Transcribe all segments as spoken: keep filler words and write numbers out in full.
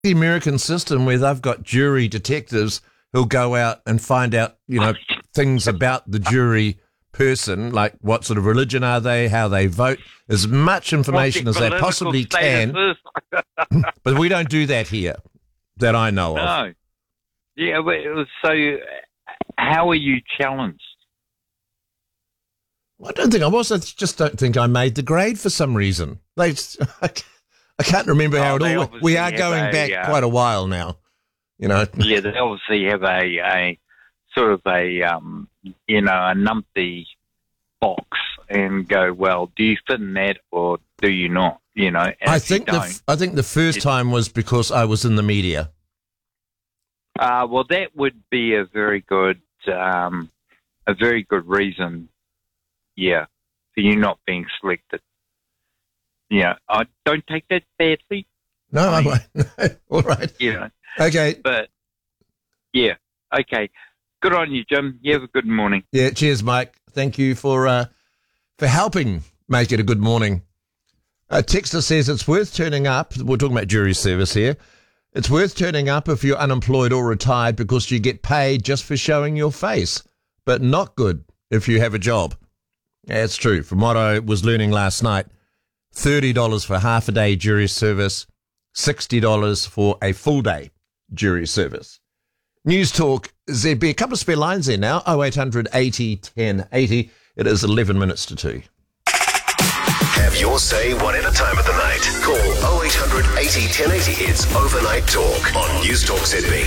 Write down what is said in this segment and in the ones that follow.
the American system where they've got jury detectives who'll go out and find out, you know, things about the jury person, like what sort of religion are they, how they vote, as much information as they possibly can. But we don't do that here, that I know of. No. Yeah, but it was so how are you challenged? I don't think I was. I just don't think I made the grade for some reason. They, I can't remember how oh, it all went. We are going a, back uh, quite a while now, you know. Yeah, they obviously have a, a sort of a, um, you know, a numpty box and go, well, do you fit in that or do you not? You know, and I if think you the don't, f- I think the first it- time was because I was in the media. Uh, well, that would be a very good, um, a very good reason, yeah, for you not being selected. Yeah, I don't take that badly. No, I- I won't. All right. You know, Okay. but yeah, okay. Good on you, Jim. You have a good morning. Yeah. Cheers, Mike. Thank you for uh, for helping make it a good morning. Uh, Texter says it's worth turning up. We're talking about jury service here. It's worth turning up if you're unemployed or retired because you get paid just for showing your face, but not good if you have a job. Yeah, it's true. From what I was learning last night, thirty dollars for half a day jury service, sixty dollars for a full day jury service. News Talk Z B. A couple of spare lines there now. oh eight hundred eighty ten eighty. It is eleven minutes to two. Have your say one at a time of the night. Call oh eight hundred eighty ten eighty. It's Overnight Talk on News Talk Z B.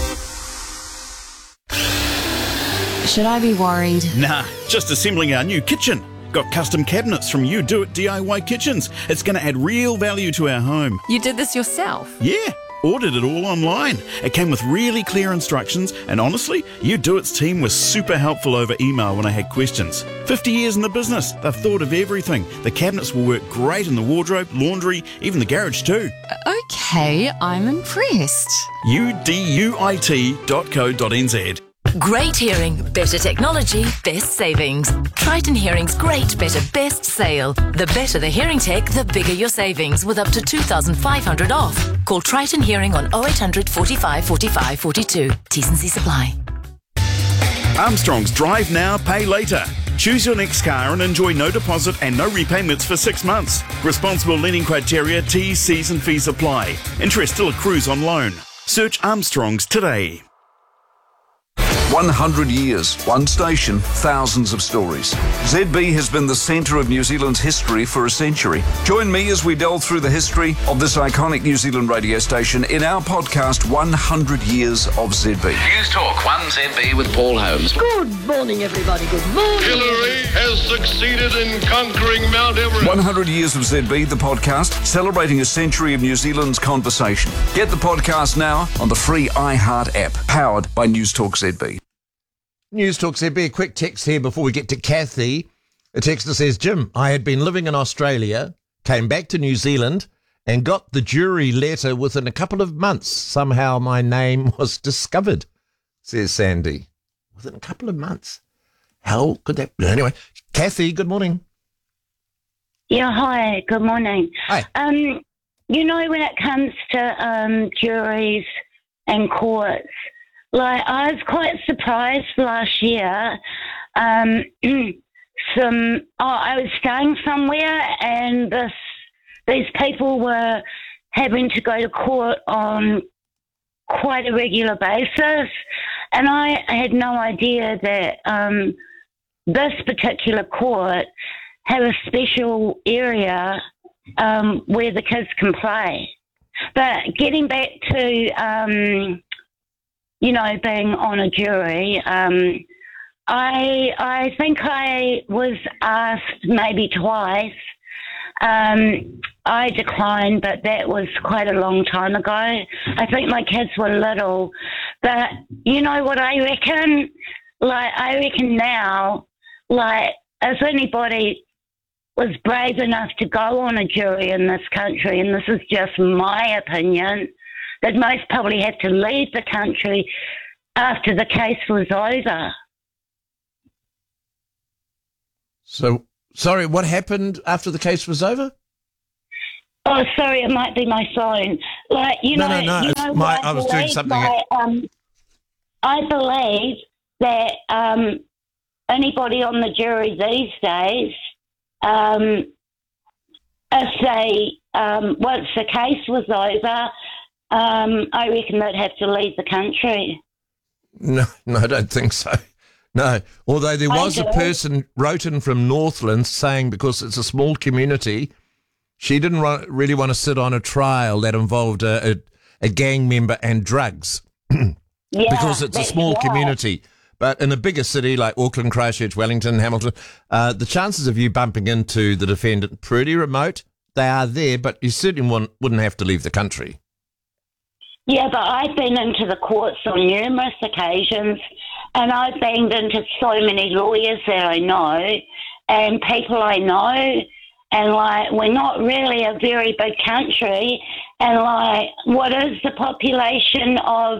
Should I be worried? Nah, just assembling our new kitchen. Got custom cabinets from You Do It D I Y Kitchens. It's going to add real value to our home. You did this yourself? Yeah, ordered it all online. It came with really clear instructions, and honestly, You Do It's team was super helpful over email when I had questions. fifty years in the business, they've thought of everything. The cabinets will work great in the wardrobe, laundry, even the garage too. Okay, I'm impressed. U D U I T dot co dot n z. Great hearing, better technology, best savings. Triton Hearing's great, better, best sale. The better the hearing tech, the bigger your savings with up to two thousand five hundred off. Call Triton Hearing on oh eight hundred forty-five forty-five forty-two. T's and C's apply. Armstrong's Drive Now, Pay Later. Choose your next car and enjoy no deposit and no repayments for six months. Responsible lending criteria, T's, C's and fees apply. Interest still accrues on loan. Search Armstrong's today. one hundred years, one station, thousands of stories. Z B has been the centre of New Zealand's history for a century. Join me as we delve through the history of this iconic New Zealand radio station in our podcast, one hundred years of Z B. News Talk one Z B with Paul Holmes. Good morning, everybody. Good morning. Hillary has succeeded in conquering Mount Everest. one hundred years of Z B, the podcast, celebrating a century of New Zealand's conversation. Get the podcast now on the free iHeart app, powered by News Talk Z B. News Talk Z B. A quick text here before we get to Kathy. A texter says, Jim, I had been living in Australia, came back to New Zealand and got the jury letter within a couple of months. Somehow my name was discovered, says Sandy. Within a couple of months. How could that be? Anyway, Kathy, good morning. Yeah, hi, good morning. Hi. Um, you know, when it comes to um, juries and courts, like, I was quite surprised last year. Um, some, oh, I was staying somewhere, and this, these people were having to go to court on quite a regular basis, and I had no idea that um, this particular court had a special area um, where the kids can play. But getting back to um, you know, being on a jury, um, I I think I was asked maybe twice. Um, I declined, but that was quite a long time ago. I think my kids were little. But you know what I reckon? Like, I reckon now, like, if anybody was brave enough to go on a jury in this country, and this is just my opinion, that most probably have to leave the country after the case was over. So, sorry, what happened after the case was over? Oh, sorry, it might be my phone. Like, you No, know, no, no, you it's know my- what I was doing believe? something- My, um, I believe that um, anybody on the jury these days, um, if they, um, once the case was over, um, I reckon they'd have to leave the country. No, no, I don't think so. No, although there I was a do. person wrote in from Northland saying because it's a small community, she didn't ro- really want to sit on a trial that involved a, a, a gang member and drugs Yeah, because it's a that's small right. community. But in a bigger city like Auckland, Christchurch, Wellington, Hamilton, uh, the chances of you bumping into the defendant pretty remote. They are there, but you certainly wouldn't, wouldn't have to leave the country. Yeah, but I've been into the courts on numerous occasions, and I've banged into so many lawyers that I know and people I know, and like we're not really a very big country, and like what is the population of,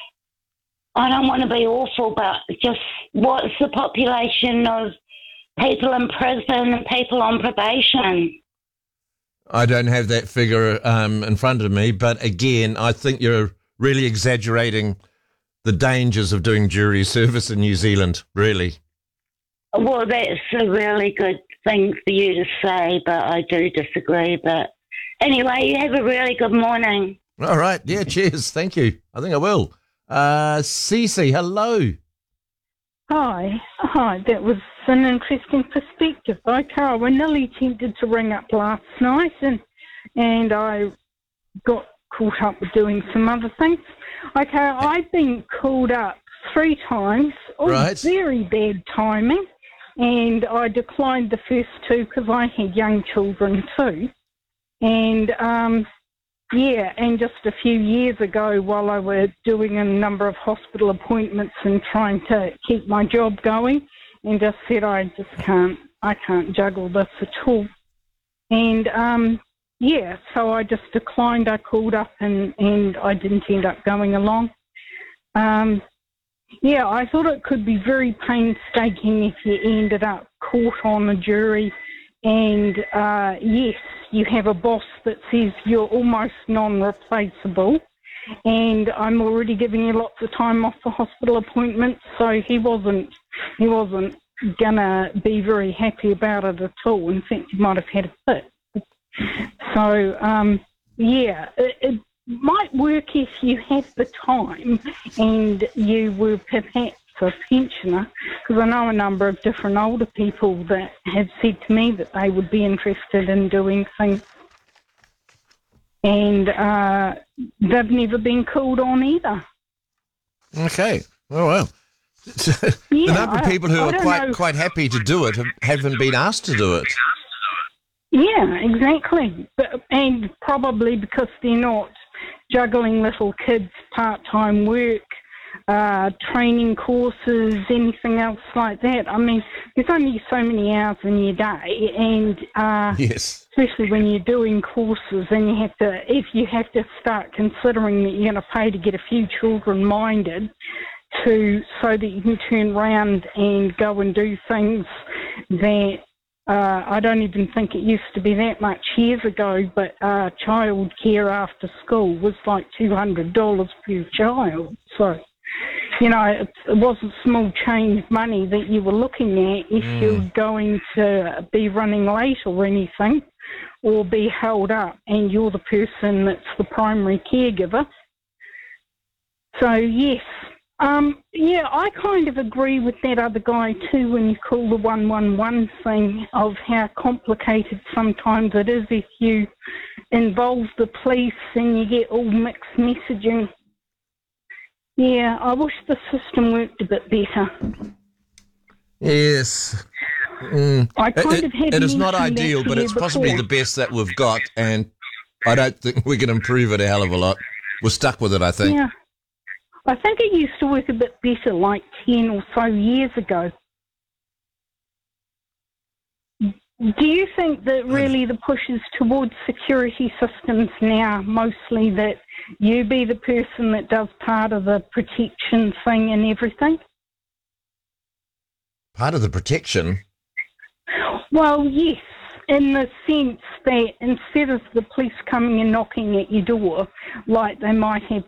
I don't want to be awful, but just what's the population of people in prison and people on probation? I don't have that figure um, in front of me, but again, I think you're really exaggerating the dangers of doing jury service in New Zealand, really. Well, that's a really good thing for you to say, but I do disagree. But anyway, you have a really good morning. All right. Yeah, cheers. Thank you. I think I will. Uh, Cece, hello. Hi. Hi, that was an interesting perspective. Okay, I was nearly tempted to ring up last night and and I got caught up with doing some other things. Okay, I've been called up three times, all Right. very bad timing, and I declined the first two because I had young children too. And, um, yeah, and just a few years ago while I was doing a number of hospital appointments and trying to keep my job going, and just said I just can't, I can't juggle this at all. And, um, yeah, so I just declined. I called up and, and I didn't end up going along. Um, yeah, I thought it could be very painstaking if you ended up caught on a jury and, uh, yes, you have a boss that says you're almost non-replaceable, and I'm already giving you lots of time off for hospital appointments, so he wasn't he wasn't gonna be very happy about it at all. In fact, he might have had a fit. So, um, yeah, it, it might work if you had the time and you were perhaps a pensioner, because I know a number of different older people that have said to me that they would be interested in doing things, and uh, they've never been called on either. Okay. Oh, well. the Yeah, number of I- people who I are don't quite know. quite happy to do it have, haven't been asked to do it. Yeah, exactly. But, and probably because they're not juggling little kids' part-time work, uh, training courses, anything else like that. I mean, there's only so many hours in your day, and uh, Yes. especially when you're doing courses, and you have to, if you have to start considering that you're going to pay to get a few children minded, to so that you can turn around and go and do things that uh, I don't even think it used to be that much years ago, but uh, child care after school was like two hundred dollars per child. So, you know, it, it wasn't small change money that you were looking at if Mm. you're going to be running late or anything, or be held up and you're the person that's the primary caregiver. So, yes. Um, yeah, I kind of agree with that other guy too when you call the one one one thing, of how complicated sometimes it is if you involve the police and you get all mixed messaging. Yeah, I wish the system worked a bit better. Yes. Mm. I kind it, of had it is not mentioned that ideal, to but you it's possibly before. the best that we've got, and I don't think we can improve it a hell of a lot. We're stuck with it, I think. Yeah. I think it used to work a bit better like ten or so years ago. Do you think that really the push is towards security systems now, mostly that you be the person that does part of the protection thing and everything? Part of the protection. Well, yes. in the sense that instead of the police coming and knocking at your door, like they might have